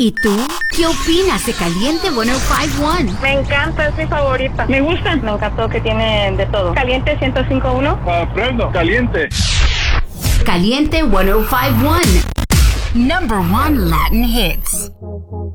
¿Y tú? ¿Qué opinas de Caliente 105.1? Me encanta, es mi favorita. Me gusta. Me encantó que tiene de todo. Caliente 105.1. Prendo, caliente. Caliente 105.1. Number 1 Latin hits.